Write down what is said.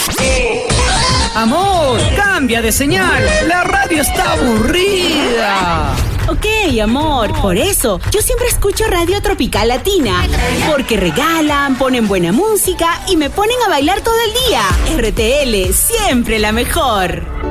Amor, cambia de señal. La radio está aburrida. Ok, amor, por eso yo siempre escucho Radio Tropical Latina, porque regalan, ponen buena música y me ponen a bailar todo el día. RTL, siempre la mejor.